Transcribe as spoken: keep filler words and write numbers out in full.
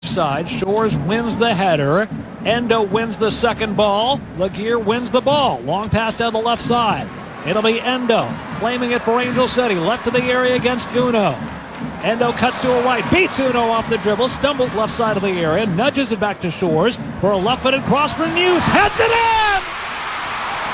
side. Shores wins the header. Endo wins the second ball. Laguerre wins the ball. Long pass down the left side. It'll be Endo claiming it for Angel City. Left to the area against Uno. Endo cuts to a right. Beats Uno off the dribble. Stumbles left side of the area. Nudges it back to Shores for a left-footed cross for News. Heads it in!